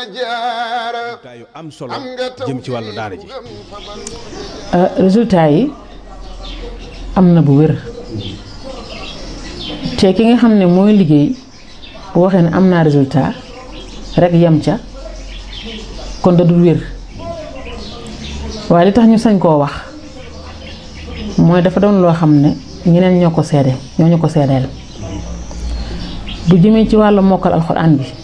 yu am solo jëm ci wàllu daara ji. résultat yi am na bu wér te ki nga xam ne mooy liggéey bu waxee ne am naa résultat rek yem ca kon da dul wér waaye li tax ñu sañ koo wax mooy dafa doon loo xam ne ñeneen ñoo ko seede ñoo ñu ko seedeel bu jëmee ci wàllu mokkal alxuraan bi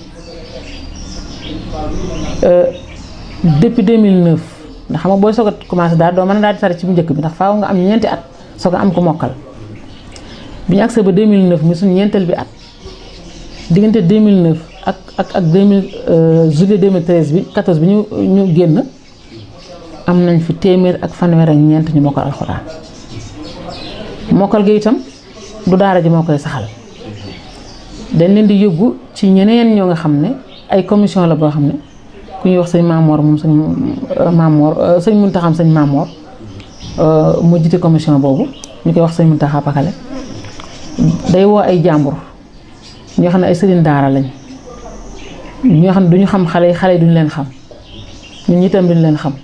depuis 2009 ndax xam nga booy soog a commencé daal doo mën a daal di tari ci bu njëkk bi ndax faaw nga am ñeenti at soog a am ko mokkal bi ñu agsee ba 2009 mi suñu ñeenteel bi at diggante 2009 ak 2000 juillet 2013 bi 14 bi ñu génn am nañ fi téeméer ak fanweer ak ñeent ñu mokkal alxuraan mokkal gi itam du daara ji moo koy saxal dañ leen di yóbbu ci ñeneen ñoo nga xam ne ay commission la boo xam ne ku ñuy wax sëñ Maamoor moom sëñ Muntaxa sëñ Maamoor moo jiite commission boobu ñu koy wax sëñ Muntaxa Pakale day woo ay jàmbur ñoo xam ne ay sëriñ daara lañ ñoo xam ne duñu xam xale yi duñu leen xam ñun itam duñu leen xam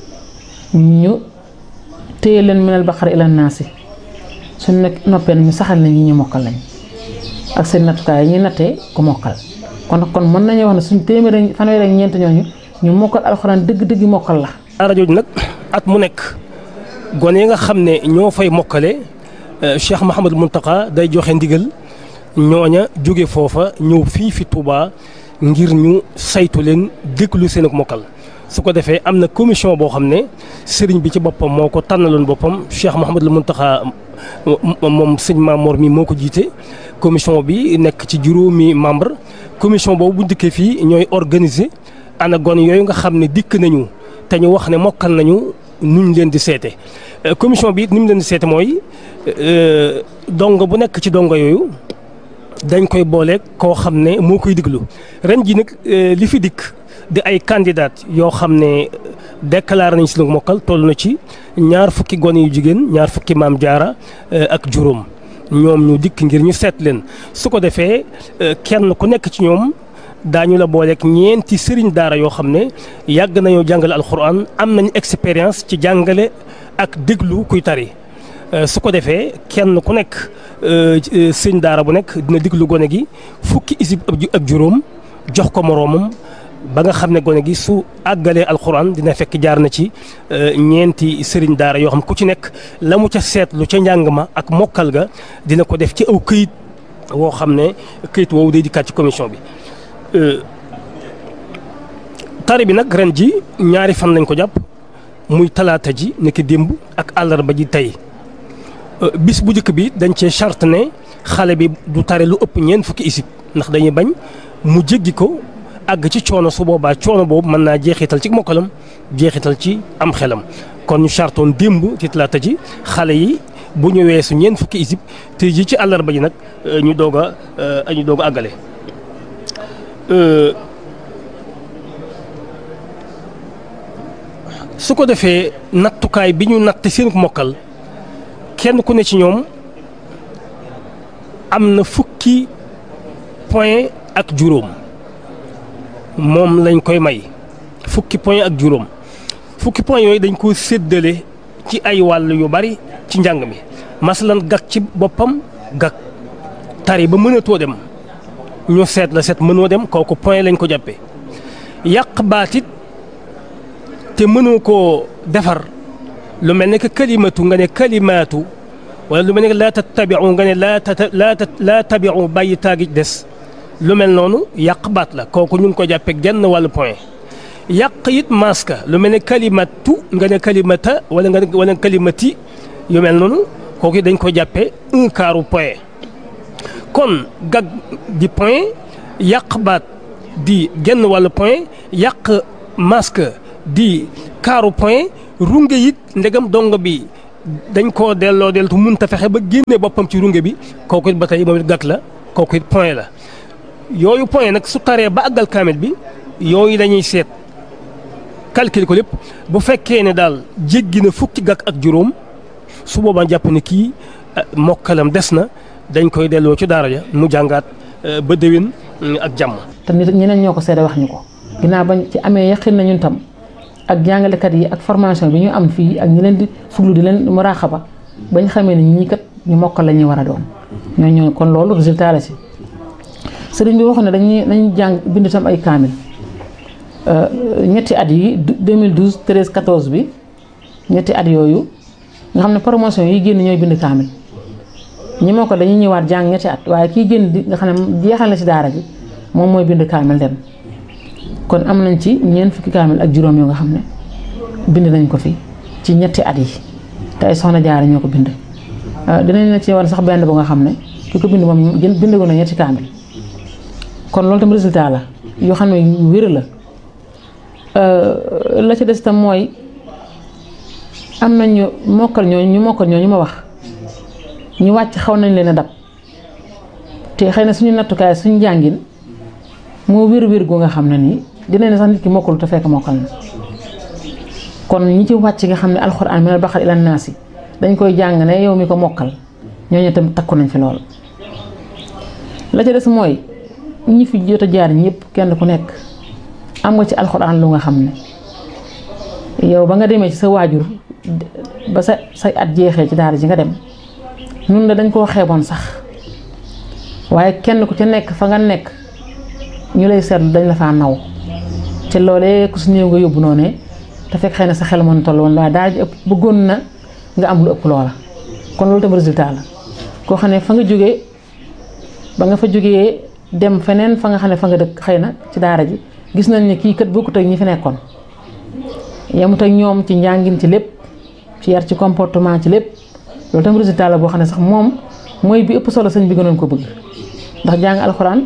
ñu téye leen minal baqara ila naasi suñu nekk noppee ñu saxal nañ ñi ñu mokkal lañ ak seen nattukaay yi ñuy nattee ku mokkal kon mën nañu wax ne suñu téeméer fanweer ak ñeent ñooñu ñu mokkal alxuraan dëgg-dëgg mokkal la. daara jooju nag at mu nekk gone yi nga xam ne ñoo fay mokkale Cheikh Mouhamadou Mountakha day joxe ndigal ñooña jóge foofa ñëw fii fi Touba ngir ñu saytu leen déglu seen ak mokkal. su ko defee am na commission boo xam ne sëriñ bi ci boppam moo ko tànnaloon boppam Cheikh Mouhamadou Mountakha moom sëñ Mamor mi moo ko jiite commission bi nekk ci juróomi membre commission boobu bu dikkee fii ñooy organiser ana gone yooyu nga xam ne dikk nañu te ñu wax ne mokkal nañu nuñ leen di seete commission bi it ni mu leen di seete mooy dongo bu nekk ci dongo yooyu dañ koy boole koo xam ne moo koy diglu ren ji nag li fi dikk di ay candidat yoo xam ne déclaré nañ si lu mokkal toll na ci 20 gone yu jigéen 20 maam jaara ak juróom ñoom ñu dikk ngir ñu seet leen su ko defee kenn ku nekk ci ñoom daañu la booleeg ñeenti sëriñ daara yoo xam ne yàgg nañoo jàngale alxuraan am nañ expérience ci jàngale ak déglu kuy tari su ko defee kenn ku nekk sëriñ daara bu nekk dina déglu gone gi 10 isib ak juróom jox ko moroomam ba nga xam ne gone gi su àggalee alxuraan dina fekk jaar na ci ñeenti sëriñ daara yoo xam ku ci nekk la mu ca seetlu ca njàng ma ak mokkal ga dina ko def ci aw këyit woo xam ne këyit woowu day dikkaat ci commission bi. tari bi nag ren ji 2 fan lañ ko jàpp muy talaata ji nekk démb ak àllarba ji tey bis bu njëkk bi dañ cee charte ne xale bi du tari lu ëpp 40 isib ndax dañuy bañ mu jéggi ko. àgg ci coono su boobaa coono boobu mën naa jeexital ci mokkalam jeexital ci am xelam kon ñu chartoon démb ci talaata ji xale yi bu ñu weesu 40 isib te ji ci àllarba ji nag ñu doog a àggale. su ko defee nattukaay bi ñu natt seen mokkal kenn ku ne ci ñoom am na 10 point ak juróom. moom lañ koy may 10 point ak juróom 10 point yooyu dañ ko séddale ci ay wàll yu bari ci njàng mi masalan gag ci boppam gag tari ba mënatoo dem ñu seet la seet mënoo dem kooku point lañ ko jàppee yàq baatit te mënoo koo defar lu mel ne que kalimatu nga ne kalimaatu wala lu mel ne que laa tattabiu nga ne laa tabiu bàyyi taagi des lu mel noonu yàq baat la kooku ñu ngi ko jàppee genn wàllu point yàq it maska lu mel ne kalimatu nga ne kalimata wala kalimati yu mel noonu kooku dañ ko jàppee 1/4 point kon gag di point yàq baat di genn wàllu point yàq maska di 1/4 point runge it ndegam dongo bi dañ koo delloo deltu mun ta fexe ba génne boppam ci runge bi kooku it ba tey moom it gag la kooku it point la. yooyu point nag su taree ba àggal kaamil bi yooyu dañuy seet calculer ko lépp bu fekkee ne daal jéggi na 10 gàkk ak juróom su boobaa jàpp ne kii mokkalam des na dañ koy delloo ci daara ja mu jàngaat ba déwén ak jàmm. te nit ñeneen ñoo ko seede wax ñu ko ginnaaw bañ ci amee yaqin na ñun tam ak jàngalekat yi ak formation bi ñu am fii ak ñi leen di fuglu di leen muraaxaba bañ xamee ne ñii kat ñu mokkal la ñuy war a doon ñooñu kon loolu résultat la si sëriñ bi waxoon ne dañuy jàng bind tam ay kaamil ñetti at yi 2012 13 14 bi ñetti at yooyu nga xam ne promotion yi génn ñooy bind kaamil ñi moo ko dañuy ñëwaat jàng ñetti at waaye kii génn di nga xam ne jeexal na ci daara ji moom mooy bind kaamil dem kon am nañ ci ñeent fukki kaamil ak juróom yoo nga xam ne bind nañ ko fi ci ñetti at yi te ay soxna jaara ñoo ko bind dinañ la ci war sax benn bu nga xam ne ki ko bind moom bind ko na ñetti kaamil kon loolu tam résultat la yoo xam ne yu wér la ci des tam mooy am nañ ñu mokkal ñooñu ma wax ñu wàcc xaw nañ leen a dab te xëy na suñu nattukaay suñu jàngin moo wér gu nga xam ne nii dinañ ne sax nit ki mokkalu te fekk mokkal na kon ñi ci wàcc nga xam ne alxuraan minal baqara ilan naasi dañ koy jàng ne yow mi ko mokkal ñooñu tam takku nañ fi lool. la ca des mooy ñi fi jot a jaar ñëpp kenn ku nekk am nga ci alxuraan lu nga xam ne yow ba nga demee ci sa waajur ba say at jeexee ci daara ji nga dem nun la dañ koo xeeboon sax waaye kenn ku ca nekk fa nga nekk ñu lay seetlu dañ la faa naw te loolee ku su néew nga yóbbu noonu te fekk xëy na sa xel mën toll woon waaye daara ji ëpp bëggoon na nga am lu ëpp loola kon loolu tam résultat la koo xam ne fa nga jógee ba nga fa jógee dem feneen fa nga xam ne fa nga dëkk xëy na ci daara ji gis nañ ne kii kat bokkut ak ñi fi nekkoon yemut ak ñoom ci njàngin ci lépp ci yar ci comportement ci lépp loolu tam résultat la boo xam ne sax moom mooy bi ëpp solo sëñ bi gënoon ko bëgg ndax jàng alxuraan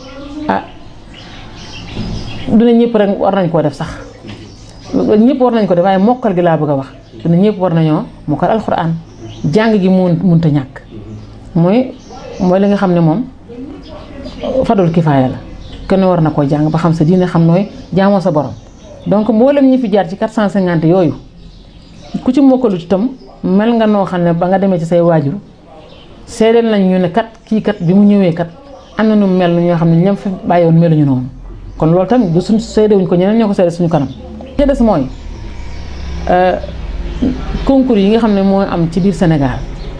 duna ñëpp rek war nañ koo def sax ñëpp war nañ ko def waaye mokkal gi laa bëgg a wax duna ñëpp war nañoo mokkal alxuraan jàng gi mënta ñàkk mooy li nga xam ne moom fadul kifaaya la kenn war na koo jàng ba xam sa diine xam nooy jaamoo sa borom donc mboolem ñi fi jaar ci 450 yooyu ku ci mokkalut itam mel nga noo xam ne ba nga demee ci say waajur seedeel nañ ñu ne kat kii kat bi mu ñëwee kat am na nu mel ñoo xam ne ñam fi bàyyoon meluñu noonu kon loolu tamit du suñ seedewuñ ko ñeneen ñoo ko seede suñu kanam. te des mooy concours yi nga xam ne moo am ci biir Sénégal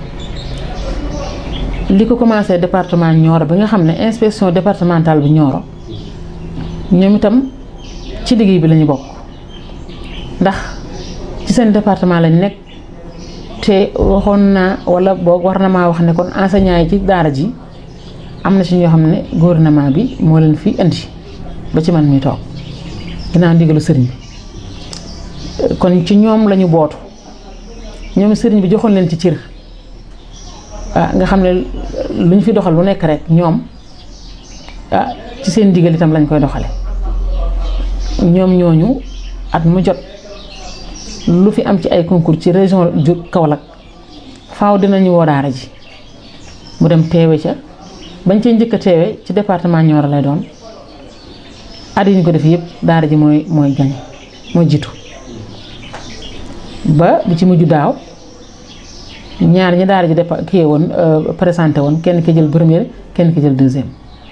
li ko commencé département Nioro bi nga xam ne inspection départementale bu Nioro ñoom itam ci liggéey bi lañu bokk ndax ci seen département lañ nekk te waxoon naa wala boog war na maa wax ne kon enseignants yi ci daara ji am na ci ñoo xam ne gouvernement bi moo leen fi indi ba ci man mi toog ginnaaw ndigalu sëriñ bi kon ci ñoom lañu bootu ñoom sëriñ bi joxoon leen ci cër nga xam ne lu ñu fi doxal lu nekk rek ñoom ci seen ndigal itam lañ koy doxale ñoom ñooñu at mu jot lu fi am ci ay concours ci région Kaolack faaw dinañu woo daara ji mu dem teewe ca bañ cee njëkk a teewe ci département Nioro lay doon at yi ñu ko def yëpp daara ji mooy gañ mooy jiitu ba bi ci mujj daaw ñaar ñi daara ji kii woon présenté woon kenn ki jël première kenn ki jël deuxième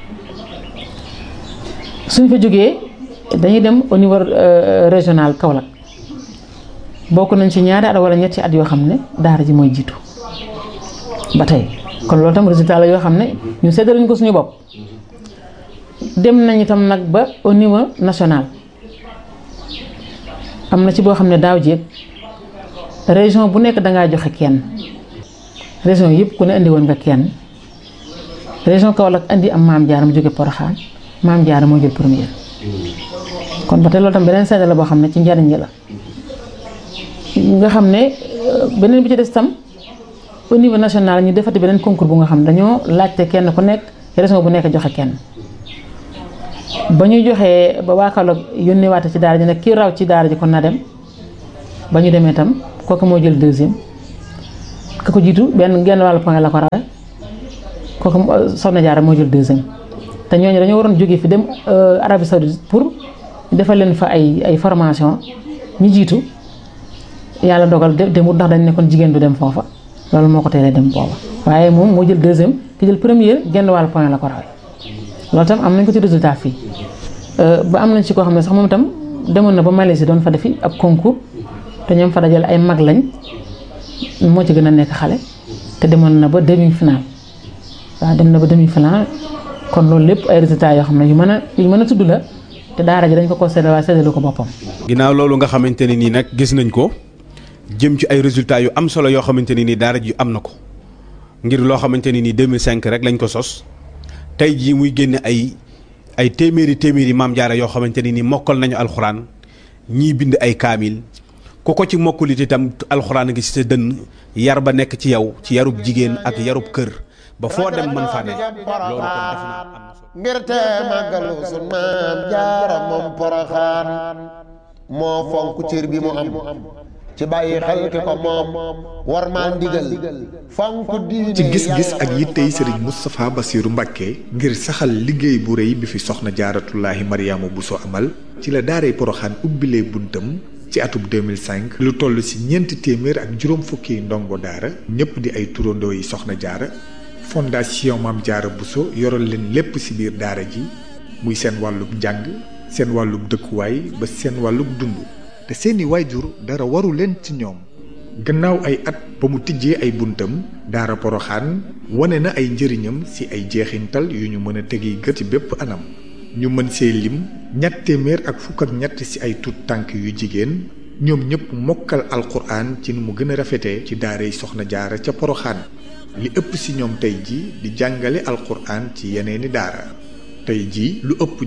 suñ fa jógee dañuy dem au niveau régional Kaolack bokk nañ ci ñaari at wala ñetti at yoo xam ne daara ji mooy jiitu ba tey kon loolu tam résultat la yoo xam ne ñu séddale ñu ko suñu bopp dem nañ itam nag ba au niveau national am na ci boo xam ne daaw jéeg région bu nekk dangaa joxe kenn région yëpp ku ne indi woon nga kenn région Kaolack indi am Maam Jaara mu jóge Porokhane Maam Jaara moo jël première kon ba tey loolu tam beneen seede la boo xam ne ci njariñ la nga xam ne beneen bi ci des tam au niveau national ñu defati beneen concours bu nga xam ne dañoo laajte kenn ku nekk région bu nekk joxe kenn ba ñu joxee ba waa Kaolack yónnee waate ci daara ji nag kii raw ci daara ji kon na dem ba ñu demee tam kooku moo jël deuxième ka ko jiitu genn wàllu point la ko rawe kooku Soxna Jaara moo jël deuxième te ñooñu dañoo waroon jógee fi dem Arabie Saoudite pour defal leen fa ay formation ñu jiitu yàlla dogal demut ndax dañ ne kon jigéen du dem foofa loolu moo ko teelee dem booba waaye moom moo jël deuxième ki jël première genn wàllu point la ko rawe loolu tam am nañ ko ci résultat fii ba am nañ ci koo xam ne sax moom itam demoon na ba Malaisie doon fa defi ab concours te ñoom fa dajale ay mag lañ moo ci gën a nekk xale te demoon na ba demi-finale waaw dem na ba demi-finale kon loolu lépp ay résultats yoo xam ne yu mën a tudd la te daara ji dañ ko séddale waaye séddalu ko boppam. ginnaaw loolu nga xamante ne nii nag gis nañ ko jëm ci ay résultats yu am solo yoo xamante ne nii daara ji am na ko ngir loo xamante ne nii 2005 rek lañ ko sos tey jii muy génne ay téeméeri maam jaara yoo xamante ne nii mokkal nañu alxuraan ñii bind ay kaamil ku ko ci mokkulit itam alxuraan gi ci sa dënn yar ba nekk ci yow ci yarub jigéen ak yarub kër ba foo dem mën faa ne loolu kon def naa am na solo ngir te màggalu sun maam jaara moom Poroxaan moo fonk cër bi mu am ci bàyyi xel ki ko moom war maa ndigal fonk diine ci gis-gis ak yittey Serigne Moustapha Bassirou Mbacké ngir saxal liggéey bu rëy bi fi soxna jaaratullaahi Mariama Bousso amal ci la daaray Poroxaan ubbilee buntam ci atub 2005 lu toll ci 400 ak juróom fukki ndongo daara ñëpp di ay turandoo yi soxna jaara fondation Maam Jaara Bousso yoral leen lépp ci biir daara ji muy seen wàllub njàng seen wàllub dëkkuwaay ba seen wàllub dund te seeni waajur dara waru leen ci ñoom gannaaw ay at ba mu tijjee ay buntam daara Poroxaan wane na ay njëriñam ci ay jeexintal yu ñu mën a tegi gët ci bépp anam ñu mën see lim 253 ci ay tut tànk yu jigéen ñoom ñëpp mokkal alxuraan ci nu mu gën a rafetee ci daaray soxna jaara ca Poroxaan li ëpp ci ñoom tey ji di jàngale alxuraan ci yeneeni daara tey ji lu ëpp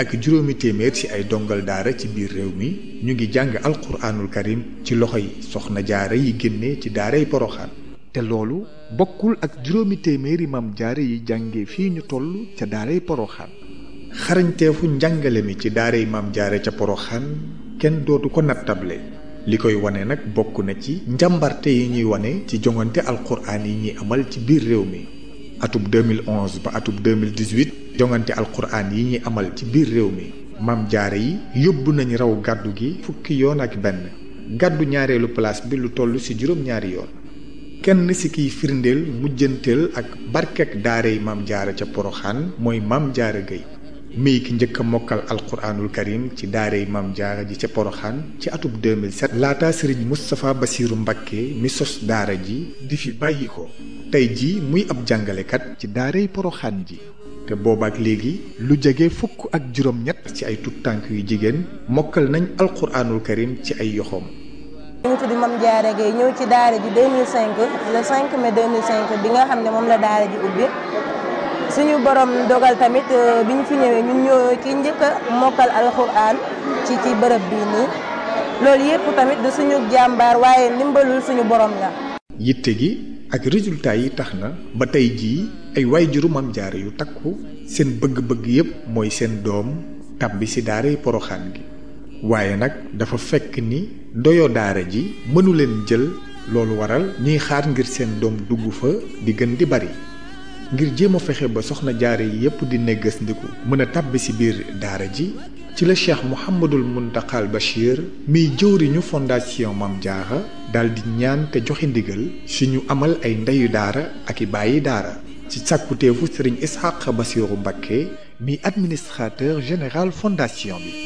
1,500 ci ay dongal daara ci biir réew mi ñu ngi jàng alxuraanul karim ci loxoy soxna jaara yi génne ci daaray Poroxaan te loolu bokkul ak 200 maam jaara yi jànge fii ñu toll ca daaray Poroxaan xarañteefu njàngale mi ci daaray maam jaara ca Poroxaan kenn dootu ko nattable li koy wane nag bokk na ci njàmbarte yi ñuy wane ci jongante alxuraan yi ñuy amal ci biir réew mi atub 2011 ba atub 2018 jongante alxuraan yi ñuy amal ci biir réew mi maam jaara yi yóbbu nañ raw gàddu gi fukki yoon ak benn gàddu ñaareelu place bi lu toll ci juróom-ñaari yoon kenn ci kiy firndeel mujjanteel ak barkek daaray maam jaara ca Poroxaan mooy maam jaara Gueye mii ki njëkk a mokkal alxuraanul karim ci daaray maam jaara ji ca Poroxaan ci atub 2007 laata Serigne Moustapha Bassirou Mbacké mi sos daara ji di fi bàyyi ko tey ji muy ab jàngalekat ci daaray Poroxaan ji te boobaak léegi lu jege fukk ak juróom-ñett ci ay tut tànk yu jigéen mokkal nañ alxuraanul karim ci ay yoxoom. ñu tudd Mame Diarra Gueye ñëw ci daara ji 2005 le 5 mai 2005 bi nga xam ne moom la daara ji ubbi suñu borom dogal tamit bi ñu fi ñëwee ñun ñoo ki njëkk a mokkal alxuraan ci bërëb bii nii loolu yëpp tamit du suñu jàmbaar waaye ndimbalul suñu borom la. yitte gi ak résultat yi tax na ba tey jii ay waajuru Mame Diarra yu takku seen bëgg-bëgg yépp mooy seen doom tàbbi ci daaray Poroxaan gi waaye nag dafa fekk ni ndoyo daara ji mënu leen jël loolu waral ñuy xaar ngir seen doom dugg fa di gën di bari ngir jéem a fexe ba soxna jaara yi yépp di neggas ndiku mën a tàbbi ci biir daara ji ci la Cheikh Mouhamadul Muntaxal Bachir miy jëwriñu fondation Mame Diarra daal di ñaan te joxe ndigal suñu amal ay ndeyu daara ak i bàyyi daara ci sàkkuteefu Serigne Ishaq Bassirou Mbacké mi administrateur général fondation bi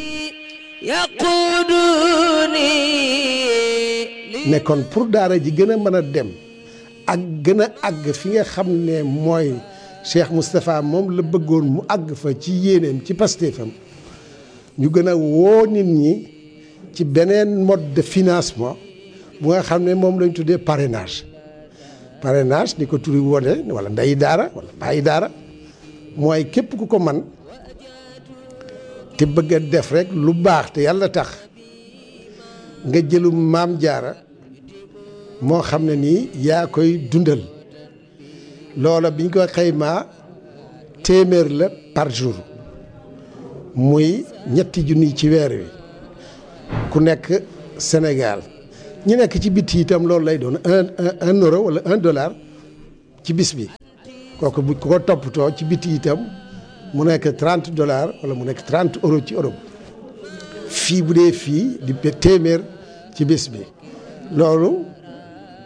nekkoon pour daara ji gën a mën a dem ak gën a àgg fi nga xam ne mooy Cheikh Moustapha moom la bëggoon mu àgg fa ci yéeneem ci pastéefam ñu gën a woo nit ñi ci beneen mode de financement bu nga xam ne moom lañ tuddee parrainage ni ko turi wone wala ndeyi daara wala bàyyi daara mooy képp ku ko man te bëgg a def rek lu baax te yàlla tax nga jëlu Maam Diarra moo xam ne nii yaa koy dundal loola biñ ko xaymaa téeméer la par jour muy 3 junni ci weer wi ku nekk Sénégal ñi nekk ci biti itam loolu lay doon un euro wala $1 ci bis bi kooku bu ko toppatoo ci biti itam mu nekk $30 wala mu nekk 30 euros ci Europe fii bu dee fii di téeméer ci bis bi loolu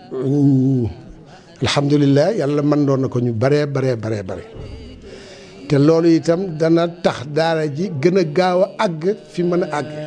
alhamdulilah yàlla mën doon na ko ñu bare te loolu itam dana tax daara ji gën a gaaw a àgg fi mën a àgg.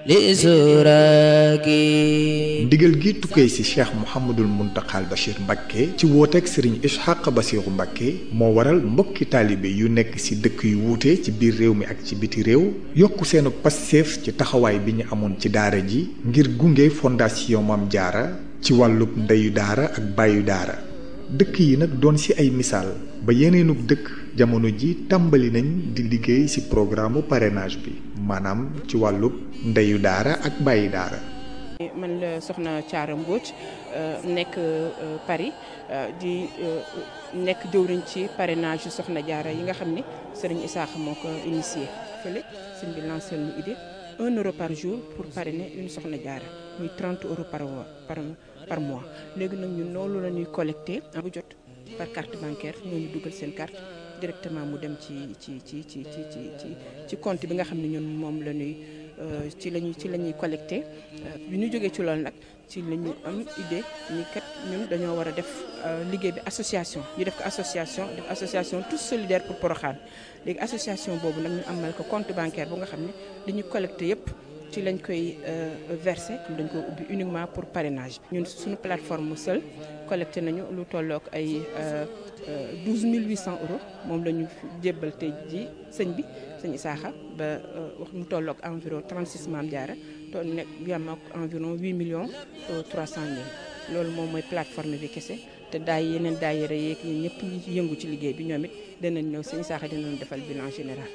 ndigal gi tukkee ci Cheikh Mouhamadul Mountakha Bachir Mbacké ci wooteeg Serigne Ishaq Bassirou Mbacké moo waral mbokki taalibe yu nekk ci dëkk yu wuute ci biir réew mi ak ci biti réew yokku seenu passeef ci taxawaay bi ñu amoon ci daara ji ngir gunge fondation Mame Diarra ci wàllub ndeyu daara ak bàyyu daara dëkk yi nag doon ci ay misaal ba yeneenug dëkk jamono ji tàmbali nañ di liggéey ci programme parrainage bi maanaam ci wàllub ndeyu daara ak bàyyi daara. man la soxna Thiara Mbodj nekk Paris di nekk jëwriñ ci parrainage yu Soxna Diarra yi nga xam ne Serigne Issakha moo ko initié fële sëñ bi lancé lu idée 1 euro par jour pour parrainer une Soxna Diarra muy 30 euros par mois léegi nag ñun loolu la ñuy collecté bu jot par carte bancaire ñooñu dugal seen carte directement mu dem ci compte bi nga xam ne ñun moom la ñuy ci la ñuy collecté bi ñu jógee ci loolu nag ci la ñu am idée ni kat ñun dañoo war a def liggéey bi association ñu def ko association tous solidaires pour Porokhane léegi association boobu nag ñu amal ko compte bancaire bu nga xam ne li ñu collecté yépp ci lañ koy versé dañ ko ubbi uniquement pour parrainage ñun suñu plateforme seul collecté nañu lu tollook ay 12 800 euros moom la ñu jébbal tey ji sëñ Issakha ba wax mu tollook environ 36 Mame Diarra to nekk yam ak environ 8 millions 300 mille loolu moom mooy plateforme bi kese te yeneen daayira yeeg ñun ñëpp ñi ci yëngu ci liggéey bi ñoom it danañ ñëw sëñ Issakha dinañ defal bilan général.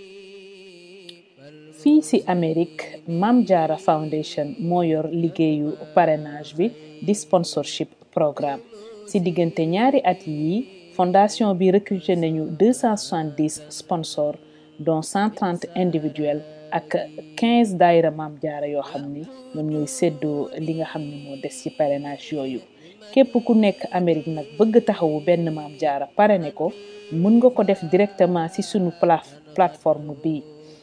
fii ci Amérique Mame Diarra Foundation moo yor liggéeyu parrainage bi di sponsorship programme ci diggante ñaari at yi fondation bi recruté nañu 270 sponsors dont 130 individuels ak 15 daayira Mame Diarra yoo xam ni ñoom ñooy séddoo li nga xam ne moo des ci parrainage yooyu képp ku nekk Amérique nag bëgg taxawu benn Mame Diarra parrainé ko mën nga ko def directement ci sunu plateforme bi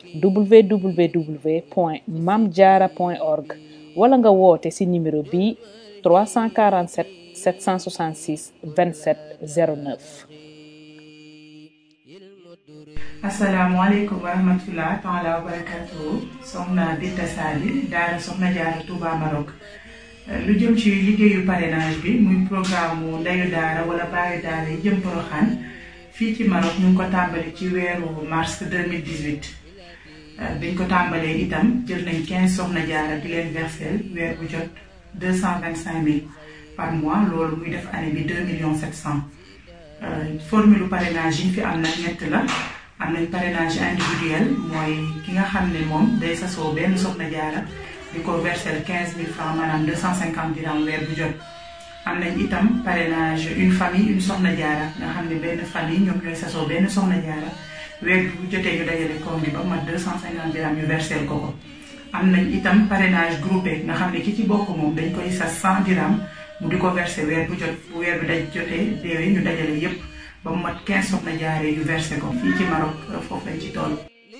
www.mamediarra.org wala nga woote ci numéro bi 347 766 27 09. asalaamaaleykum wa rahmatulah taala wa barakatuhu soxna Binta Sali daara Soxna Diarra Touba Maroc lu jëm ci liggéeyu parrainage bi muy programme mu ndeyu daara wala baayu daara yi jëm Porokhane fii ci Maroc ñu ngi ko tàmbali ci weeru mars 2018 biñ ko tàmbalee itam jël nañ 15 Soxna Diarra di leen versel weer bu jot 225 000 par mois loolu muy def année bi 2 700 000 formule parrainage yi fi am na ñett la am nañ parrainage individuel mooy ki nga xam ne moom day sasoo benn Soxna Diarra di ko versel 15 000 francs maanaam 250 dirhams weer bu jot am nañ itam parrainage une famille une Soxna Diarra nga xam ne benn famille ñoom ñooy sasoo benn Soxna Diarra weer bu jotee ñu dajale koom bi ba mat 250 dirhams ñu versel ko am nañ itam parrainage groupé nga xam ne ki ci bokk moom dañ koy sas 100 dirhams mu di ko versé weer bu jot bu weer bi daj jotee déwee ñu dajale yépp ba mu mat 15 Soxna Diarra yu versé ko fii ci Maroc foofu lañ ci toll.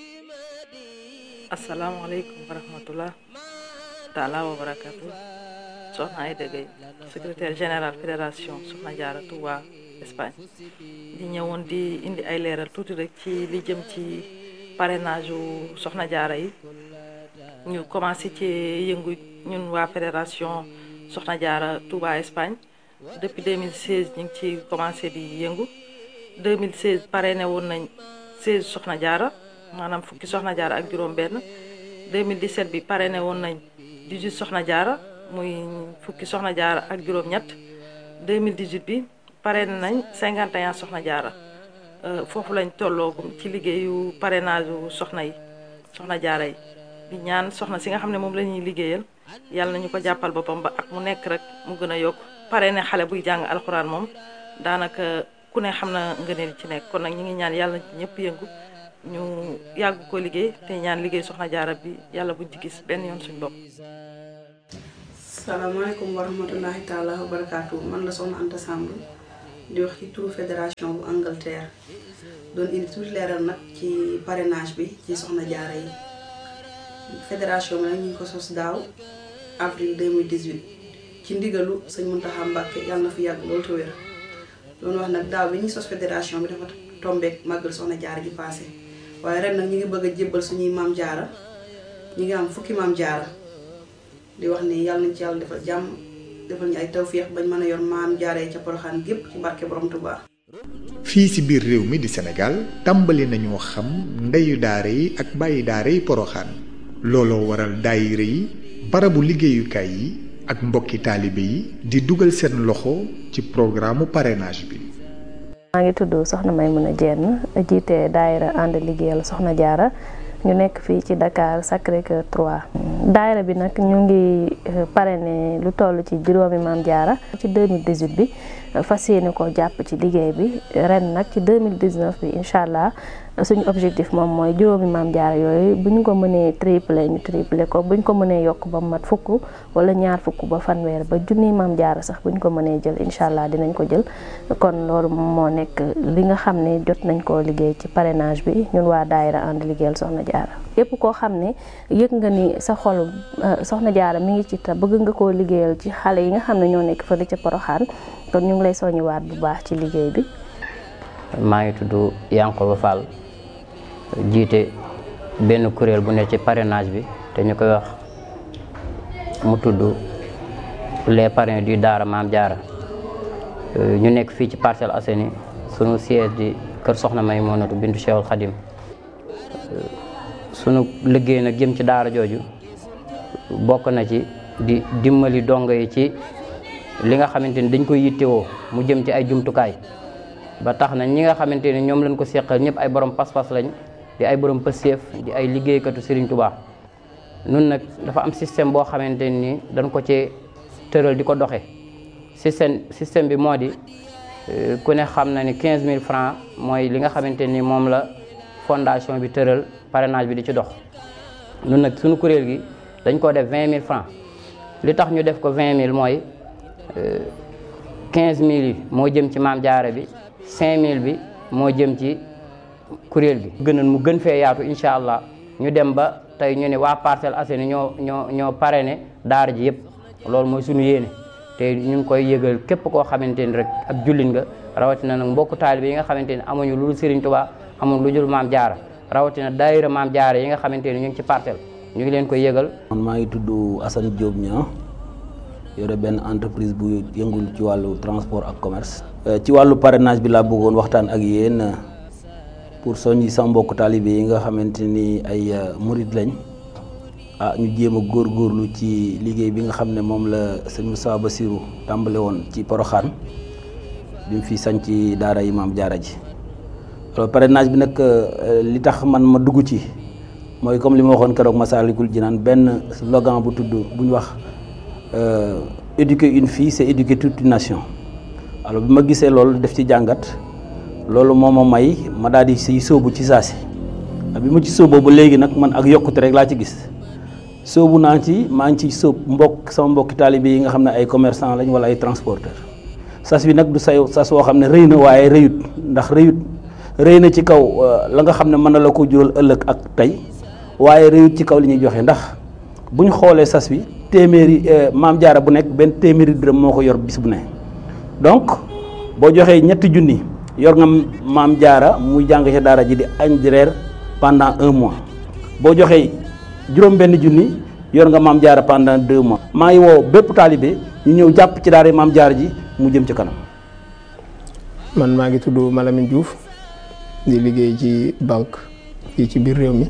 asalaamaaleykum wa rahmatullah taala wa barakatu soxna Aïda Gueye secrétaire général fédération Soxna Diarra Touba Espagne di ñëwoon di indi ay leeral tuuti rek ci li jëm ci parrainage u Soxna Diarra yi ñu commencé ci yëngu ñun waa fédération Soxna Diarra Touba Espagne depuis 2016 ñu ngi ci commencé di yëngu 2016 parrainé woon nañ 16 Soxna Diarra maanaam fukki Soxna Diarra ak juróom benn 2017 bi parrainé woon nañ 18 Soxna Diarra muy fukki Soxna Diarra ak juróom ñett 2018 bi parrainé nañ 51 Soxna Diarra foofu lañ tolloogum ci liggéeyu parrainage u Soxna Diarra yi di ñaan soxna si nga xam ne moom la ñuy liggéeyal yàlla nañu ko jàppal boppam ba ak mu nekk rek mu gën a yokk parrainé xale buy jàng alxuraan moom daanaka ku ne xam na ngëneel ci nekk kon nag ñu ngi ñaan yàlla ñëpp yëngu ñu yàgg ko liggéey te ñaan liggéey Soxna Diarra bi yàlla buñ ci gis benn yoon suñ bopp. salaamaaleykum wa rahmatullahi taala wa barakaatu man la soxna Anta Samb di wax ci turu fédération bu Angleterre doon indi tuuti leeral nag ci parrainage bi ci Soxna Diarra yi fédération bi nag ñu ngi ko sos daaw avril 2018 ci ndigalu sëñ Mountakha Mbacké yàlla na fi yàgg loolu te wér doon wax nag daaw bi ñu sos fédération bi dafa tombeek màggal soxna jaara ji passé waaye ren nag ñu ngi bëgg a jébbal suñuy maam jaara ñu ngi am fukki maam jaara di wax ni yàlla nañ ci yàlla defal jàmm defal ñu ay tawféex bañ mën a yor maam jaaree ca Poroxaan gépp ci barke borom Tuubaa. fii ci biir réew mi di Sénégal tàmbali nañoo xam ndeyu daara yi ak bàyyi daara yi Poroxaan looloo waral daayira yi barabu liggéeyukaay yi ak mbokki taalibe yi di dugal seen loxo ci programme parrainage bi. maa ngi tudd Soxna Maymuna Jenn jiite daayira ànd liggéeyal Soxna Jaara ñu nekk fii ci Dakar Sacré-Cœur 3. daayira bi nag ñu ngi parrainé lu toll ci juróomi maam jaara ci 2018 bi fas yéene ko jàpp ci liggéey bi ren nag ci 2019 bi incha allah suñu objectif moom mooy juróomi maam jaara yooyu bu ñu ko mënee triplé ñu triplé ko bu ñu ko mënee yokk ba mat fukk wala ñaar fukk ba fanweer ba junniy maam jaara sax bu ñu ko mënee jël incha allah dinañ ko jël kon loolu moo nekk li nga xam ne jot nañ koo liggéey ci parrainage bi ñun waa daayira ànd liggéeyal Soxna Jaara yépp koo xam ne yëg nga ni sa xolu Soxna Jaara mi ngi ci te bëgg nga koo liggéeyal ci xale yi nga xam ne ñoo nekk fële ca Poroxaan kon ñu ngi lay soññiwaat bu baax ci liggéey bi. maa ngi tudd Yankoba Fall jiite benn kuréel bu ne ci parrainage bi te ñu koy wax mu tudd les parrains du Daara Maam Jaara ñu nekk fii ci Parcelles Assainies sunu siège di kër Soxna Maymunatu bintu Cheikhul Khadim sunu liggéey nag jëm ci daara jooju bokk na ci di dimbali dongo yi ci li nga xamante ni dañ koy yittewoo mu jëm ci ay jumtukaay ba tax na ñi nga xamante ni ñoom lañ ko seqal ñëpp ay borom pas-pas lañ di ay borom pëseef di ay liggéeykatu Serigne Touba nun nag dafa am système boo xamante ni dañ ko ci tëral di ko doxe système bi moo di ku ne xam na ni 15000 francs mooy li nga xamante ni moom la fondation bi tëral parrainage bi di ci dox nun nag suñu kuréel gi dañ ko def 20000 francs li tax ñu def ko 20000 mooy 15000 yi moo jëm ci maam jaara bi 5000 bi moo jëm ci kuréel gi gënoon mu gën fee yaatu incha allah ñu dem ba tey ñu ne waa Parcelles Assainies ñoo parrainé daara ji yëpp loolu mooy suñu yéene te ñu ngi koy yëgal képp koo xamante ni rek ak jullit nga rawatina nag mbokku taalibe yi nga xamante ni amuñu lu dul Serigne Touba amuñu lu dul maam jaara rawatina daayira maam jaara yi nga xamante ni ñu ngi ci parcelle ñu ngi leen koy yëgal. man maa ngi tudd Assane Diop Niang yore benn entreprise bu yëngul ci wàllu transport ak commerce. ci wàllu parrainage bi laa bëggoon waxtaan ak yéen pour soññi sama mbokku taalibe yi nga xamante ni ay murid lañ ñu jéem a góorgóorlu ci liggéey bi nga xam ne moom la sëñ Moussa Bassirou tàmbale woon ci Poroxaan bi mu fi sañ ci daara yi maam jaara ji. alors parrainage bi nag li tax man ma dugg ci mooy comme li ma waxoon keroog Massalikul Jinaan benn slogan bu tudd bu ñu wax éduquer une fille c'est éduquer toute une nation. alors bi ma gisee loolu def ci jàngat loolu moo ma may ma daal di siy sóobu ci saasi bi ma ci sóoboo ba léegi nag man ak yokkute rek laa ci gis sóobu naa ci maa ngi ci sóob sama mbokki taalibe yi nga xam ne ay commerçant lañ wala ay transporteur sas bi nag du sas woo xam ne rëy na waaye rëyut ndax rëy na ci kaw la nga xam ne mën na la ko jural ëllëg ak tey waaye rëyut ci kaw li ñuy joxe ndax bu ñu xoolee sas bi téeméeri maam jaara bu nekk benn téeméeri dërëm moo ko yor bis bu ne donc boo joxee 3 junni yor nga maam jaara muy jàng ca daara ji di añ di reer pendant 1 mois boo joxee juróom-benn junni yor nga maam jaara pendant 2 mois. maa ngi woo bépp taalibe ñu ñëw jàpp ci daara maam jaara ji mu jëm ci kanam. man maa ngi tudd Malamine Diouf di liggéey ci banque fii ci biir réew mi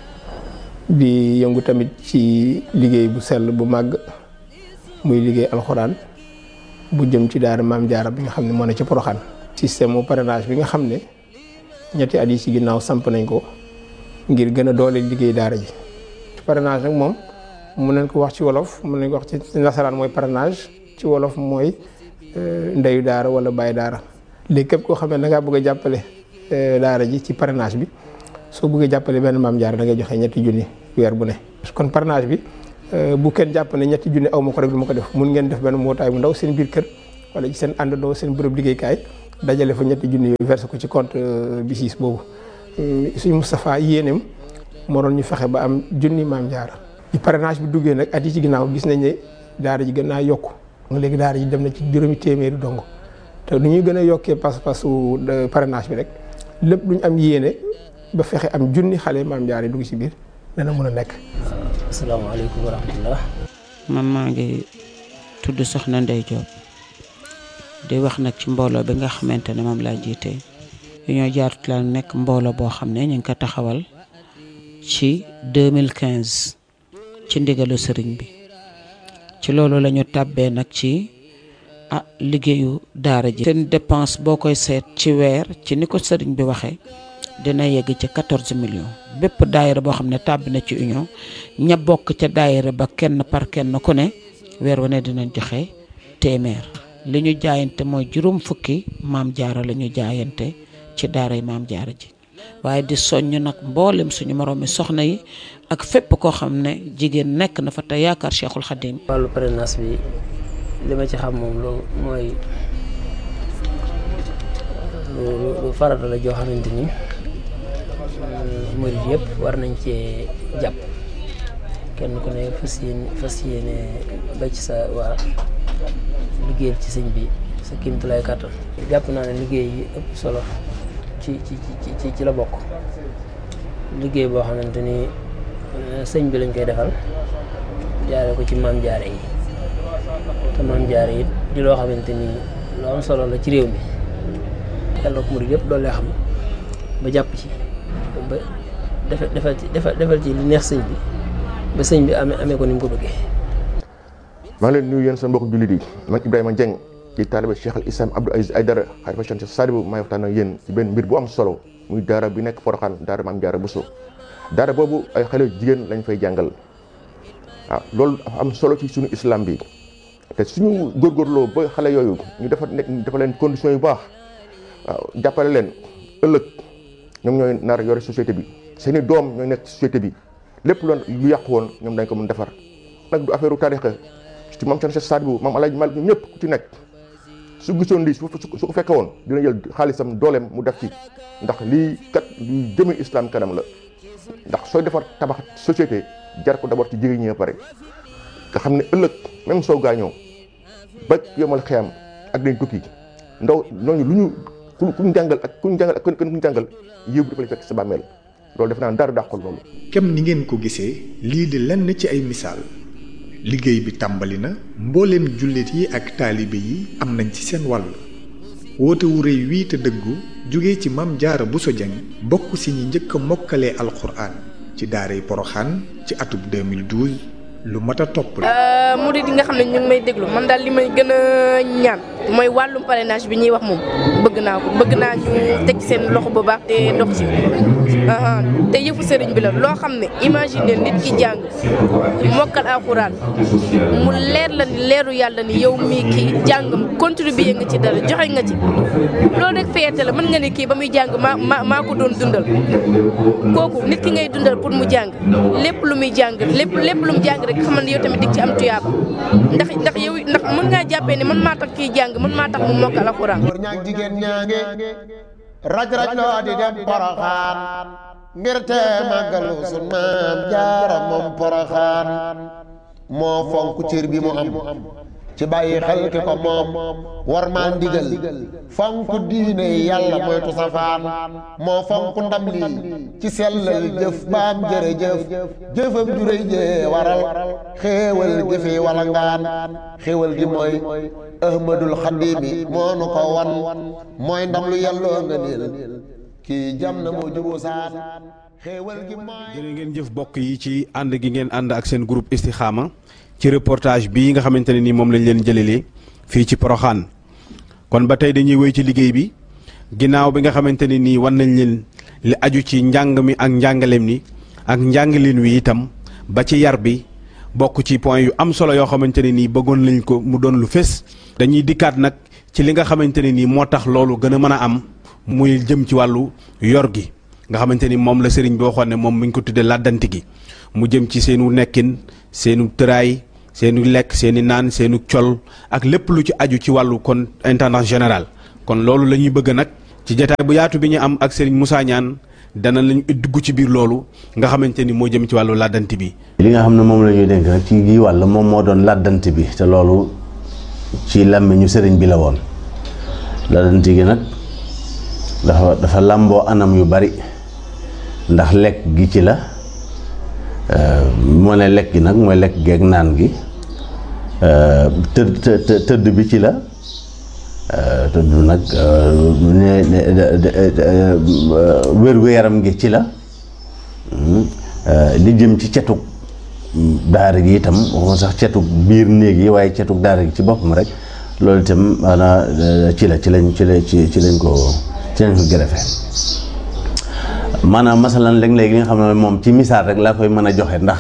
di yëngu tamit ci liggéey bu sell bu màgg muy liggéey alxuraan bu jëm ci daara maam jaara bi nga xam ne moo ne ci Poroxaan. système mu parrainage bi nga xam ne ñetti at yi ci ginnaaw samp nañ ko ngir gën a doole liggéey daara ji. parrainage nag moom mën nañ ko wax ci wolof mën nañ ko wax ci nasaraan mooy parrainage ci wolof mooy ndeyu daara wala bàyyi daara. léegi képp koo xam ne da ngaa bëgg a jàppale daara ji ci parrainage bi soo bëggee jàppale benn maam jaara da ngay joxe 3 junni weer bu ne. kon parrainage bi bu kenn jàpp ne 3 junni aw ma ko rek du ma ko def mun ngeen def benn mbootaay bu ndaw seen biir kër wala ci seen àndandoo seen bërëb liggéeykaay dajale fa 3 junni yooyu versé ko ci compte BICIS boobu suñu Moustapha yéeneem moo doon ñu fexe ba am junni maam jaara. ci parrainage bi duggee nag at yi ci ginnaaw gis nañ ne daara ji gën naa yokku léegi daara ji dem na ci 500 dong te nu ñuy gën a yokkee pas-pasu parrainage bi rek lépp lu ñu am yéene ba fexe am junni xale maam jaare dugg ci biir dana mën a nekk. asalaamaaleykum wa rahmatullah. man maa ngi tudd Soxna Ndey Diop di wax nag ci mbooloo bi nga xamante ne moom laa jiite Union Jaaratullaahi nekk mbooloo boo xam ne ñu ngi ko taxawal ci 2015 ci ndigalu sëriñ bi ci loolu la ñu tàbbee nag ci liggéeyu daara ji. seen dépense boo koy seet ci weer ci ni ko sëriñ bi waxee dina yegg ci 14 millions bépp daayira boo xam ne tàbbi na ci union ña bokk ca daayira ba kenn par kenn ku ne weer wu ne dinañ joxe téeméer. li ñu jaayante mooy juróom fukki maam jaara la ñu jaayante ci daaray maam jaara ji waaye di soññ nag mboolem suñu moroomi soxna yi ak fépp koo xam ne jigéen nekk na fa te yaakaar Cheikhul Khadim. wàllu parrainage bi li ma ci xam moom lu mooy lu farata la joo xamante ni murid yëpp war nañ cee jàpp kenn ku ne fas yéene ba ci sa waa liggéeyal ci sëñ bi sa kéemtulaay kàttan. jàpp naa ne liggéey yi ëpp solo ci la bokk liggéey boo xamante ni sëñ bi lañ koy defal jaare ko ci maam jaare yi te maam jaare yi di loo xamante ni lu am solo la ci réew mi yàlla ko murid yëpp doole xam ba jàpp ci ba defal ci li neex sëñ bi ba sëñ bi amee ko ni mu ko bëggee. maa ngi leen nuyu yéen seen mbokku jullit yi man Ibrahima Dieng ci taalibe Cheikh al Islam Abdou Aziz Aïdara xalifa Cheikh Sadibou maay waxtaan ak yéen ci benn mbir bu am solo muy daara bi nekk Porokhane daara Maam Jaara Bousso daara boobu ay xale jigéen lañ fay jàngal waaw loolu dafa am solo ci suñu islam bi te suñu góorgóorloo ba xale yooyu ñu dafa leen conditions yu baax waaw jàppale leen ëllëg ñoom ñooy nar yore société bi seeni doom ñooy nekk société bi lépp lu yàqu woon ñoom dañ ko mën defar nag du affaire u tarixa ci maam Cheikh Sadibou maam Alaaji Malik ñëpp ku ci nekk su gisoon lii su ko fekke woon dina jël xaalisam dooleem mu def ci ndax lii kat luy jëme islam kanam la ndax sooy defar tabax société jar ko d'abord ci jigéen ñi pare nga xam ne ëllëg même soo gaañoo ba yomal xiyam ak dañ tukki ndaw ñooñu lu ñu kuñ jàngal ak kuñ jàngal yëw bi dafa lay fekk sa bàmmeel loolu def naa dara dàqul loolu. kem ni ngeen ko gisee lii di lenn ci ay misaal liggéey bi tàmbali na mbooleem jullit yi ak taalibe yi am nañ ci seen wàll woote wu rëy wii te dëggu jóge ci Maam Jaara Bousso Dieng bokk si ñi njëkk a mokkalee alxuraan ci daaray Porokhane ci atub 2012 lu mat a topp la. murid yi nga xam ne ñu ngi may déglu man daal li may gën a ñaan mooy wàllum parrainage bi ñuy wax moom bëgg naa ñu teg seen loxo bu baax te dox ci te yëfu sëriñ bi la loo xam ne imagine nit ki jàng mokkal alxuraan mu leer la ni leeru yàlla ni yow mii kii jàngam contribuer nga ci dara joxe nga ci loolu rek fierté la mën nga ne kii ba muy jàng maa ko doon dundal kooku nit ki ngay dundal pour mu jàng lépp lu muy jàng lépp lu mu jàng rek xamal ne yow tamit dig ci am tuyaaba ndax mën ngaa jàppee ne man maa tax kii jàng man maa tax mu mokkal alxuraan. ñaag jigéen ñaange raj loo di dem Porokhane ngir te màggalu sun maam jaara moom Porokhane moo fonk cër bi mu am ci bàyyi xel ki ko moom war maa ndigal fonk diine yàlla moytu safaan moo fonk ndam lii ci sellal jëf baam jërëjëf jëfam juréy jee waral xéewal jëfe wala ngaan xéewal gi mooy ahmadul xadimi moo nu ko wan mooy ndam lu yàlloo nga niil kii jam na moo jubu saan xéewal gi mooy. jërë ngeen jëf bokk yi ci ànd gi ngeen ànd ak seen groupe Istikhama ci reportage bii nga xamante ne nii moom lañ leen jëlelee fii ci Porokhane kon ba tey dañuy wéy ci liggéey bi ginnaaw bi nga xamante ne nii wan nañ leen li aju ci njàng mi ak njàngaleem ni ak njàngaleen wi itam ba ci yar bi bokk ci point yu am solo yoo xamante ne nii bëggoon lañ ko mu doon lu fés. dañuy dikkaat nag ci li nga xamante ne nii moo tax loolu gën a mën a am muy jëm ci wàllu yor gi nga xamante ni moom la sëriñ bi waxoon ne moom mi ngi ko tuddee làddanti gi mu jëm ci seenu nekkin seenu tëraay seenu lekk seeni naan seenu col ak lépp lu ci aju ci wàllu kon intendant général kon loolu la ñuy bëgg nag ci jotaay bu yaatu bi ñu am ak Serigne Moussa Niane dana lañu dugg ci biir loolu nga xamante ni moo jëm ci wàllu làddanti bi. li nga xam ne moom la ñuy dénk nag ci gi wàll moom moo doon làddanti bi te loolu ci làmmiñu sëriñ bi la woon làddanti gi nag dafa làmboo anam yu bari ndax lekk gi ci la moo ne lekk gi nag mooy lekk geeg naan gi tëdd bi ci la tëdd nag wér-gu-yaram gi ci la li jëm ci cetug daara gi itam waxuma sax cetug biir néeg yi waaye cetug daara gi ci boppam rek loolu itam maanaam ci lañ ko gërëfe maanaam masalan léeg-léeg li nga xam ne moom ci misaal rek laa koy mën a joxe ndax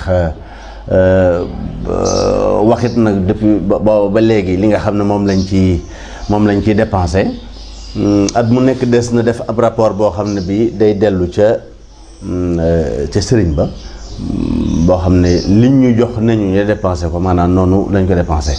waxit nag depuis ba léegi li nga xam ne moom lañ ciy dépensé at mu nekk des na def ab rapport boo xam ne bi day dellu ca sëriñ ba boo xam ne liñ ñu jox nañu ñu dépensé ko maanaam noonu lañ ko dépensé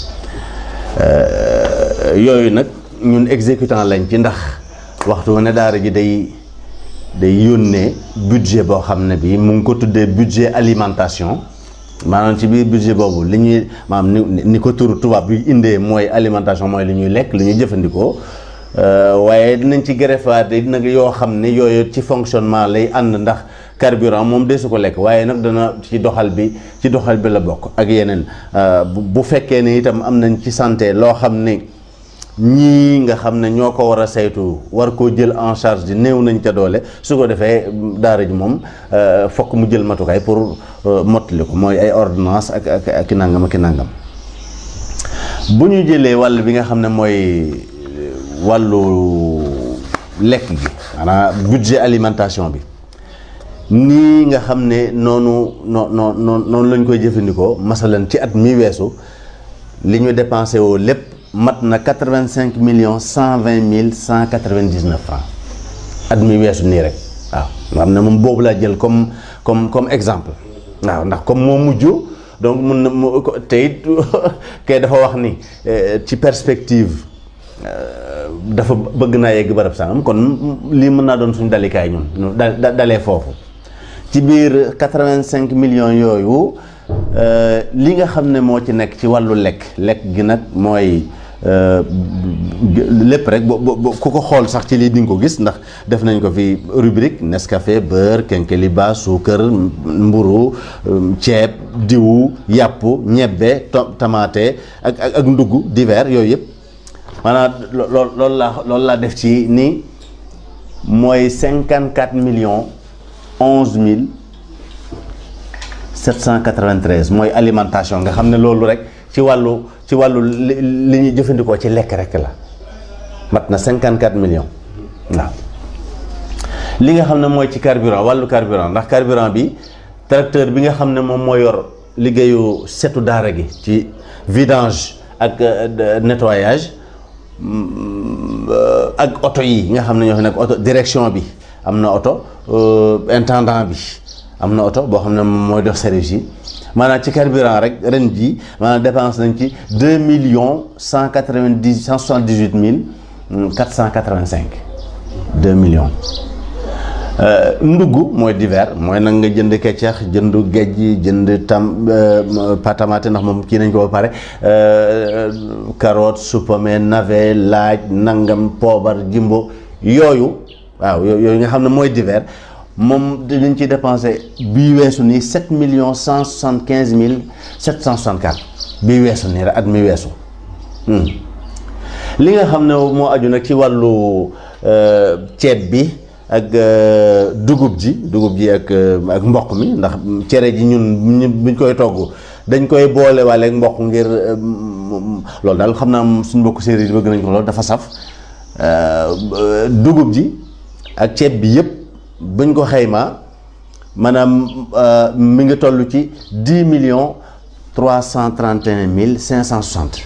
yooyu nag ñun exécutant lañ ci ndax waxtu wu ne daara ji day yónnee budget boo xam ne bi mu ngi ko tuddee budget alimentation maanaam ci biir budget boobu li ñuy maanaam ni ko turu tubaab bi indee mooy alimentation mooy li ñuy lekk li ñuy jëfandikoo waaye dinañ ci greffaat nag yoo xam ne yooyu ci fonctionnement lay ànd ndax carburant moom desu ko lekk waaye nag dana ci doxal bi la bokk ak yeneen bu fekkee ne itam am nañ ci santé loo xam ne ñii nga xam ne ñoo ko war a saytu war koo jël en charge di néew nañ ca doole su ko defee daara ji moom fokk mu jël matukaay pour mottali ko mooy ay ordonnance ak nangam ak nangam bu ñu jëlee wàll bi nga xam ne mooy wàllu lekk gi maanaam budget alimentation bi nii nga xam ne noonu lañ koy jëfandikoo masalan ci at mi weesu li ñu dépensé woo lépp mat na 85 millions 120 mille 199 francs at mi weesu nii rek waaw nga xam ne moom boobu laa jël comme exemple waaw ndax comme moo mujj donc mun na te it kay dafa wax ni ci perspective dafa bëgg naa yegg barab sangam kon lii mën naa doon suñu dalikaay ñun dalee foofu ci biir 85 millions yooyu li nga xam ne moo ci nekk ci wàllu lekk gi nag mooy lépp rek ku ko xool sax ci lii di nga ko gis ndax def nañ ko fi rubrique Nescafé beurre kenkeliba suukar mburu ceeb diwu yàpp ñebbe tamaate ak ndugg divers yooyu yëpp maanaam loolu laa def ci ni mooy 54 millions 11 mille 793 mooy alimentation nga xam ne loolu rek ci wàllu li ñuy jëfandikoo ci lekk rek la mat na 54 millions waaw li nga xam ne mooy ci carburant wàllu carburant ndax carburant bi tracteur bi nga xam ne moom moo yor liggéeyu setu daara gi ci vidange ak nettoyage ak oto yi nga xam ne ñoo fi nekk oto direction bi am na oto intendant bi am na oto boo xam ne mooy dox service yi maanaam ci carburant rek ren ji maanaam dépense nañ ci 2 millions 178 mille 485 2 millions ndugg mooy divers mooy nag nga jënd keccax jënd géej jënd patamate ndax moom kii nañ ko ba pare carotte supame navet laaj nangam poobar jimbo yooyu waaw yooyu nga xam ne mooy divers moom dinañ ci dépensé bii weesu nii 7 millions 175 mille 764 bii weesu nii rek at mi weesu li nga xam ne moo aju nag ci wàllu ceeb bi ak dugub ji ak mboq mi ndax cere ji ñun buñ koy togg dañ koy boole waale ak mboq ngir loolu daal xam naa suñ mbokk séeréer yi bëgg nañ ko loolu dafa saf dugub ji ak ceeb bi yëpp buñ ko xaymaa maanaam mi ngi toll ci 10 millions 331 mille 560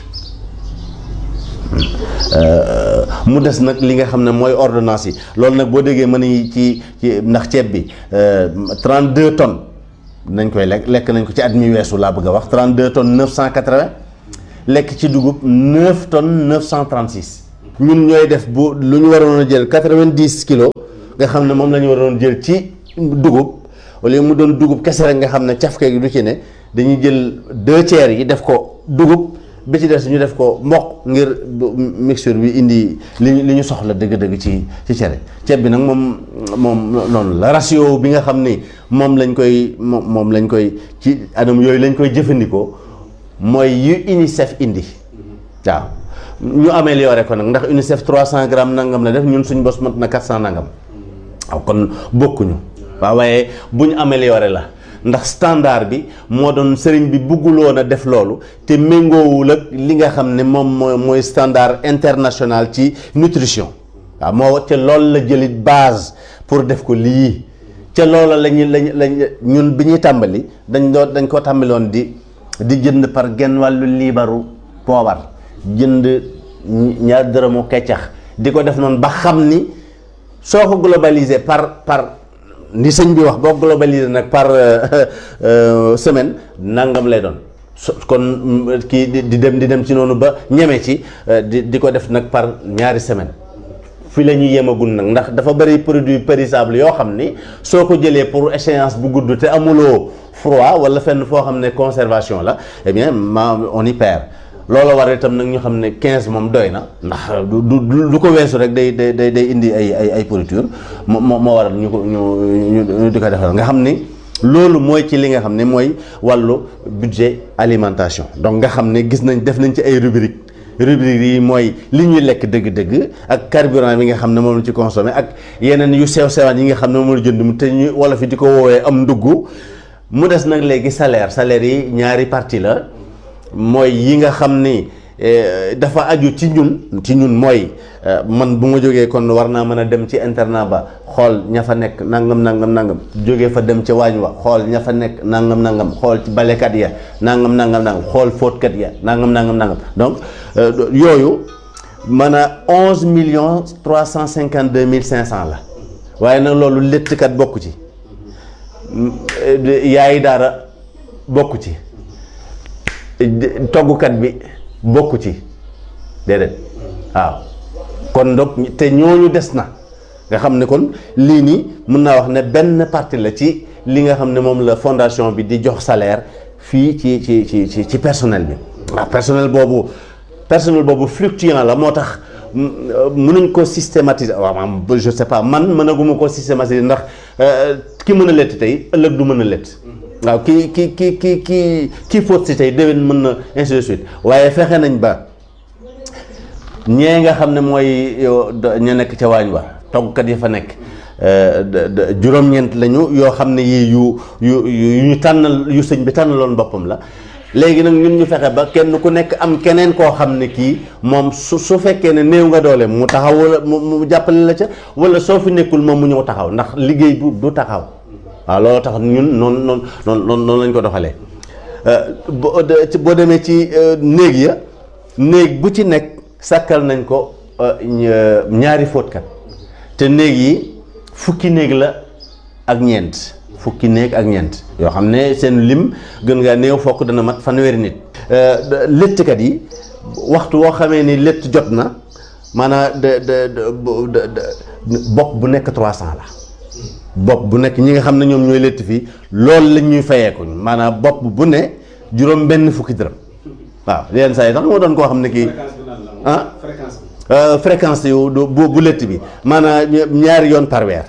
mu des nag li nga xam ne mooy ordonnance yi loolu nag boo déggee mën nañu ci ndax ceeb bi 32 tonnes nañ koy lekk nañ ko ci at mi weesu laa bëgg a wax 32 tonnes 980 lekk ci dugub 9 tonnes 936 ñun ñooy def bu lu ñu waroon a jël 90 kilos nga xam ne moom la ñu waroon jël ci dugub wala mu doon dugub kese rek nga xam ne cafke gi du ci ne dañuy jël 2 tiers yi def ko dugub bi ci des ñu def ko mboq ngir mixture bi indi li ñu soxla dëgg-dëgg ci cere. ceeb bi nag moom noonu la ratio bi nga xam ni moom lañ koy ci anam yooyu lañ koy jëfandikoo mooy yu UNICEF indi waaw ñu amélioré ko nag ndax UNICEF 300 grammes nangam la def ñun suñ bos mat na 400 nangam waaw kon bokkuñu waaw waaye bu ñu amélioré la. ndax standard bi moo doon sëriñ bi bëgguloon a def loolu te méngoowul ak li nga xam ne moom mooy standard international ci nutrition waaw moo ca loolu la jëlit base pour def ko lii ca loola lañ ñun bi ñuy tàmbali dañ ko tàmbaloon di jënd par genn wàllu liibaru poobar jënd ñaar dërëmu keccax di ko def noonu ba xam ni soo ko globalisé par ni sëñ bi wax boo globalisé nag par semaine nangam lay doon kon kii di dem ci noonu ba ñeme ci di ko def nag par ñaari semaine fi la ñuy yemagul nag ndax dafa bëri produit périssable yoo xam ni soo ko jëlee pour échéance bu gudd te amuloo froid wala fenn foo xam ne conservation la eh bien on y perd loolu war itam nag ñu xam ne 15 moom doy na ndax du ko weesu rek day indi ay pourriture moo waral ñu di ko defal nga xam ni loolu mooy ci li nga xam ne mooy wàllu budget alimentation donc nga xam ne gis nañ def nañ ci ay rubrique yi mooy li ñuy lekk dëgg-dëgg ak carburant bi nga xam ne moom la ci consommé ak yeneen yu sew-sewaan yi nga xam ne moom la jënd mu te ñu wolof yi di ko woowee am ndugg mu des nag léegi salaire yi ñaari partie la mooy yi nga xam ni dafa aju ci ñun mooy man bu ma jógee kon war naa mën a dem ci internat ba xool ña fa nekk nangam jógee fa dem ca waañ wa xool ña fa nekk nangam xool ci balekat ya nangam xool fóotkat ya nangam donc yooyu mën a 11,352,500 la waaye nag loolu léttkat bokku ci yaayi daara bokku ci toggukat bi bokku ci déedéet waaw kon donc te ñooñu des na nga xam ne kon lii nii mën naa wax ne benn partie la ci li nga xam ne moom la fondation bi di jox salaire fii ci personnel bi waaw personnel boobu fluctuant la moo tax mënuñ ko systématiser waaw je sais pas man mënaguma ko systématiser ndax ki mën a lett tey ëllëg du mën a lett waaw kii fóot si tey déwén mën na ainsi de suite waaye fexe nañ ba ñee nga xam ne mooy ña nekk ca waañ wa toggkat yi fa nekk juróom-ñeent lañu yoo xam ne yii yu ñu tànnal yu sëñ bi tànnaloon boppam la léegi nag ñun ñu fexe ba kenn ku nekk am keneen koo xam ne kii moom su fekkee ne néew nga doole mu taxaw wala mu jàppale la ca wala soo fi nekkul moom mu ñëw taxaw ndax liggéey du taxaw waaw loolu tax ñun noonu lañ ko doxalee boo demee ci néeg bu ci nekk sàkkal nañ ko ñaari fóotkat te néeg yi fukki néeg la ak ñeent yoo xam ne seen lim gën ngaa néew fokk dana mat fanweeri nit léttkat yi waxtu woo xamee ni létt jot na maanaam bopp bu nekk 300 la bopp bu nekk ñi nga xam ne ñoom ñooy létt fii loolu lañ ñuy fayeeku maanaam bopp bu ne juróom benn fukki dërëm waaw yenn saa yi tax moo doon koo xam ne kii fréquence yu bu létt bi maanaam ñaari yoon par weer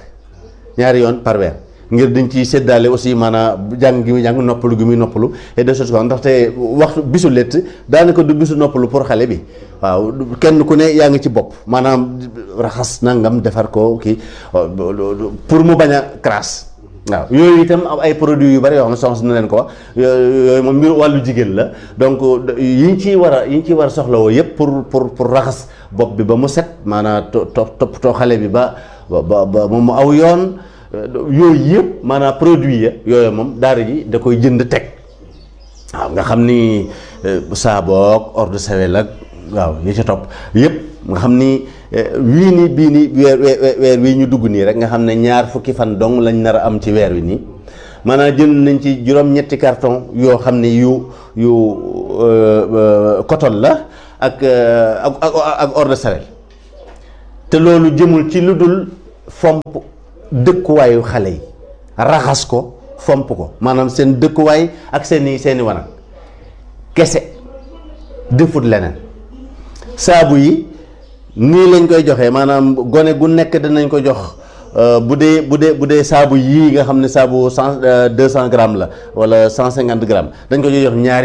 ngir dañ ciy séddaale aussi maanaam jàng gi muy jàng noppalu gi muy noppalu et de choses quoi ndaxte waxtu bisu létt daanaka du bisu noppalu pour xale bi waaw kenn ku ne yaa ngi ci bopp maanaam raxas nangam defar ko kii pour mu bañ a crasse waaw yooyu itam ay produits yu bari yoo xam ne soxna na leen ko wax yooyu moom mbir wàllu jigéen la donc yiñ ciy war a soxlawoo yëpp pour raxas bopp bi ba mu set maanaam toppatoo xale bi ba mu aw yoon yooyu yëpp maanaam produit ya yooyu moom daara ji da koy jënd teg waaw nga xam ni saaboog eau de Javel ak waaw yi ca topp yëpp nga xam ni bii nii weer wii ñu dugg nii rek nga xam ne ñaar fukki fan dong lañ nar a am ci weer wi nii maanaam jënd nañ ci juróom-ñetti carton yoo xam ne yu coton la ak eau de Javel te loolu jëmul ci lu dul fomp dëkkuwaayu xale yi raxas ko fomp ko maanaam seen dëkkuwaay ak seeni wanag kese defut leneen saabu yi nii lañ koy joxee maanaam gone gu nekk dinañ ko jox bu dee saabu yii nga xam ne saabu 200 grammes la wala 150 grammes dañ ko jox ñaari